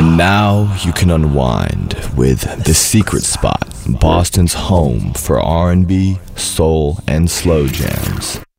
And now you can unwind with The Secret Spot, Boston's home for R&B, soul, and slow jams.